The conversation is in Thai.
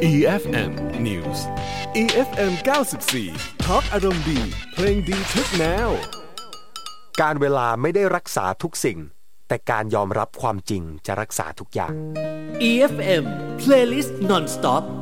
EFM News EFM 94 Talk อารมณ์ดีเพลงดีทุกแนวการเวลาไม่ได้รักษาทุกสิ่งแต่การยอมรับความจริงจะรักษาทุกอย่าง EFM Playlist Non-Stop